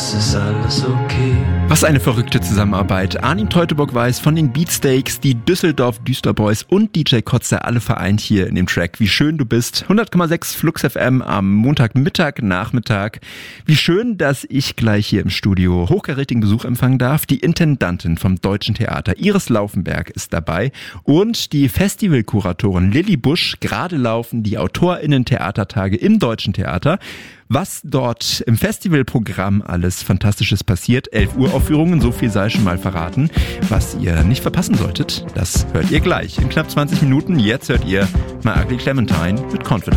es ist alles okay. Was eine verrückte Zusammenarbeit. Arnim Teutoburg-Weiß von den Beatsteaks, die Düsseldorf Düsterboys und DJ Kotze, alle vereint hier in dem Track Wie schön du bist. 100,6 Flux FM am Montagmittag, Nachmittag. Wie schön, dass ich gleich hier im Studio hochkarätigen Besuch empfangen darf. Die Intendantin vom Deutschen Theater, Iris Laufenberg, ist dabei. Und die Festivalkuratorin Lilly Busch. Gerade laufen die AutorInnen-Theatertage im Deutschen Theater. Was dort im Festivalprogramm alles Fantastisches passiert. 11 Uhr Aufführungen, so viel sei schon mal verraten. Was ihr nicht verpassen solltet, das hört ihr gleich in knapp 20 Minuten. Jetzt hört ihr My Ugly Clementine mit Confidence.